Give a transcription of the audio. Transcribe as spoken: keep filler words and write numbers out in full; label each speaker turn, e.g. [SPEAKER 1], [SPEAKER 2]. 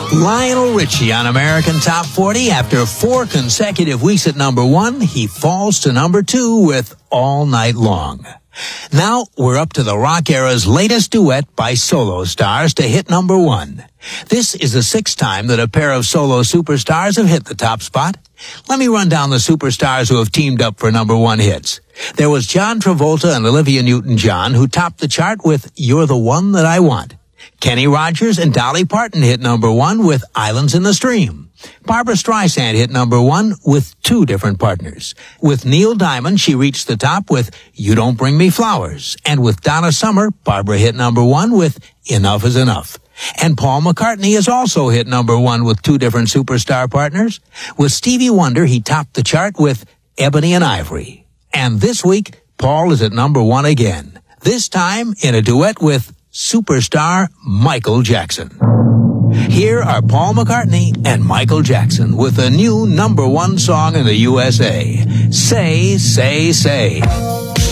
[SPEAKER 1] Lionel Richie on American Top forty. After four consecutive weeks at number one, he falls to number two with All Night Long. Now we're up to the rock era's latest duet by solo stars to hit number one. This is the sixth time that a pair of solo superstars have hit the top spot. Let me run down the superstars who have teamed up for number one hits. There was John Travolta and Olivia Newton-John, who topped the chart with You're the One That I Want. Kenny Rogers and Dolly Parton hit number one with Islands in the Stream. Barbra Streisand hit number one with two different partners. With Neil Diamond, she reached the top with You Don't Bring Me Flowers. And with Donna Summer, Barbara hit number one with Enough is Enough. And Paul McCartney has also hit number one with two different superstar partners. With Stevie Wonder, he topped the chart with Ebony and Ivory. And this week, Paul is at number one again. This time in a duet with superstar Michael Jackson. Here are Paul McCartney and Michael Jackson with a new number one song in the U S A. Say, Say, Say.